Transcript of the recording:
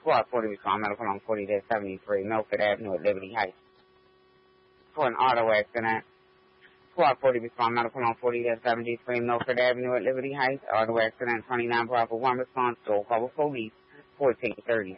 Squad 40 respond medical on 40-73 Milford Avenue at Liberty Heights. For an auto accident. Squad 40 respond medical on 40-73 Milford Avenue at Liberty Heights. Auto accident 29 Bravo 1 response. Go cover police 1430.